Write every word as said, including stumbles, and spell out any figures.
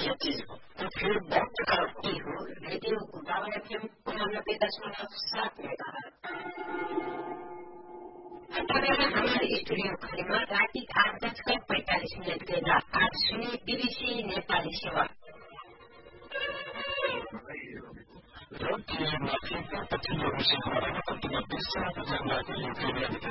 ये चीज हो तो फिर वक्त करती हो रेडियो बाबा एफएम नब्बे दशमलव सात मेगा हमारे स्टूडियो खंडमा राति आठ बजकर पैंतालीस मिनट के बाद आज सुनिए बीबीसी नेपाली सेवा। माफी पछिल्लो विषयमा कतिमा विश्वास जनाको